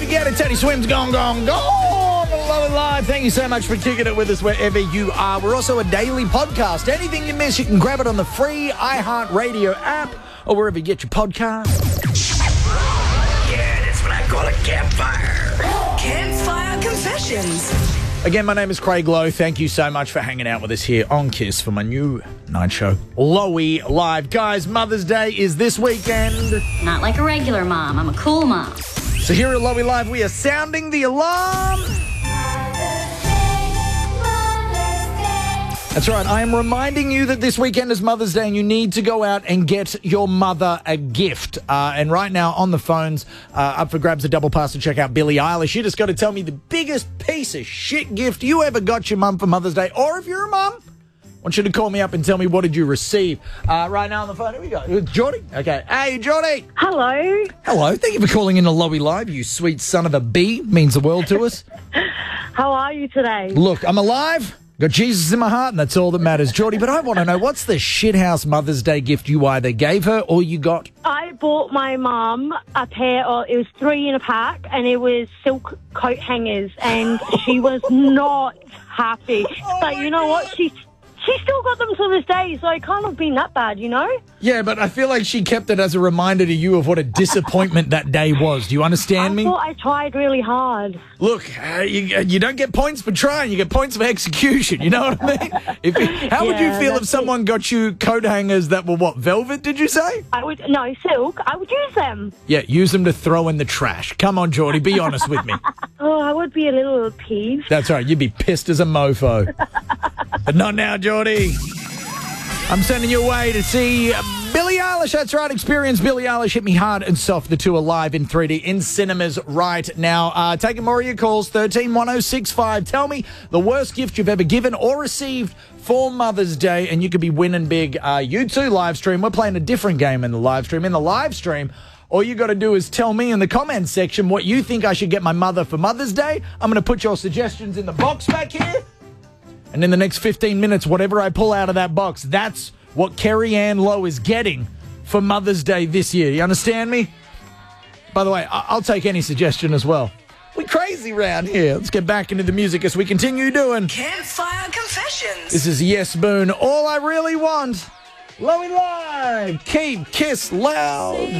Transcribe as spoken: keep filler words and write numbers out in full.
get it. Teddy Swims, gone, gone, gone. Love it live. Thank you so much for kicking it with us wherever you are. We're also a daily podcast. Anything you miss, you can grab it on the free iHeartRadio app or wherever you get your podcasts. Yeah, that's what I call a campfire. Campfire Confessions. Again, my name is Craig Lowe. Thank you so much for hanging out with us here on KISS for my new night show, Lowy Live. Guys, Mother's Day is this weekend. Not like a regular mom. I'm a cool mom. So here at Lowy Live, we are sounding the alarm. That's right. I am reminding you that this weekend is Mother's Day and you need to go out and get your mother a gift. Uh, and right now on the phones, uh, up for grabs a double pass to check out Billie Eilish. You just got to tell me the biggest piece of shit gift you ever got your mum for Mother's Day. Or if you're a mum, I want you to call me up and tell me what did you receive. Uh, right now on the phone, here we go. Geordie? Okay. Hey, Geordie. Hello. Hello. Thank you for calling in to Lowy Live, you sweet son of a bee. Means the world to us. How are you today? Look, I'm alive. Got Jesus in my heart, and that's all that matters, Geordie. But I want to know, what's the shithouse Mother's Day gift you either gave her or you got? I bought my mum a pair of, it was three in a pack, and it was silk coat hangers, and she was not happy. Oh but you know what? She she still got them to this day, so it can't have been that bad, you know? Yeah, but I feel like she kept it as a reminder to you of what a disappointment that day was. Do you understand I me? thought I tried really hard. Look, uh, you, you don't get points for trying. You get points for execution. You know what I mean? If, how would you Yeah, feel if that's someone got you coat hangers that were, what, velvet, did you say? I would, no, silk. I would use them. Yeah, use them to throw in the trash. Come on, Geordie, be honest with me. Oh, I would be a little peeved. That's right, you'd be pissed as a mofo. But not now, Geordie. I'm sending you away to see Billie Eilish. That's right, experience Billie Eilish. Hit Me Hard and Soft. The two are live in three D in cinemas right now. Uh, taking more of your calls, thirteen one oh six five. Tell me the worst gift you've ever given or received for Mother's Day, and you could be winning big. Uh, you too, live stream. We're playing a different game in the live stream. In the live stream, all you got to do is tell me in the comments section what you think I should get my mother for Mother's Day. I'm going to put your suggestions in the box back here. And in the next fifteen minutes, whatever I pull out of that box, that's what Kerry Ann Lowe is getting for Mother's Day this year. You understand me? By the way, I- I'll take any suggestion as well. We crazy round here. Let's get back into the music as we continue doing. Campfire Confessions. This is Yes Boone. All I really want. Lowy Live. Keep Kiss loud.